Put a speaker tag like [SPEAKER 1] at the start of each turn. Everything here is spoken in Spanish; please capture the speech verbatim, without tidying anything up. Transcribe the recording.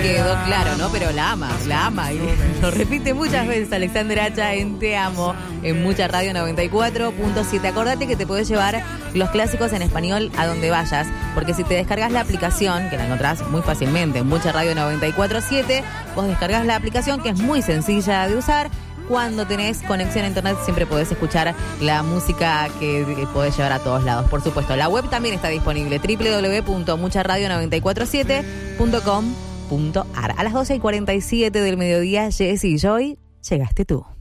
[SPEAKER 1] quedó claro, ¿no? Pero la ama, la ama. Y lo repite muchas veces Alexander Hacha en Te Amo, en Mucha Radio noventa y cuatro punto siete. Acordate que te podés llevar los clásicos en español a donde vayas, porque si te descargas la aplicación, que la encontrás muy fácilmente en Mucha Radio noventa y cuatro punto siete, vos descargas la aplicación, que es muy sencilla de usar. Cuando tenés conexión a internet siempre podés escuchar la música que, que podés llevar a todos lados. Por supuesto, la web también está disponible, doble u doble u doble u punto mucha radio noventa y cuatro siete punto com punto a r. A las doce y cuarenta y siete del mediodía, Jessy y Joy, llegaste tú.